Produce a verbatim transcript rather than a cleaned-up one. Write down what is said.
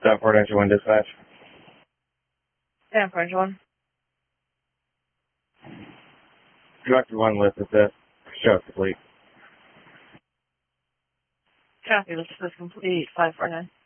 South Fort Entry one dispatch. San French one. Director one list assist. Show complete. Copy, this is complete. five four nine.